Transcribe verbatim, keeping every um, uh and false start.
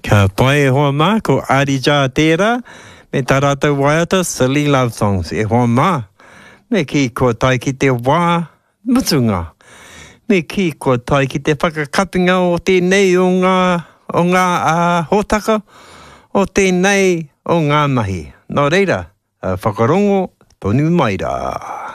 Ka pai hoa mā ko Arija tērā, me tā rātou waiata Silly Love Songs e hoa mā. Me ki ko tai ki te wā mutunga. Me ki ko tai ki te whakakapinga o tēnei o ngā, o ngā uh, hōtaka, o tēnei o ngā mahi. Nō reira, uh, whakarongo tonu mai rā.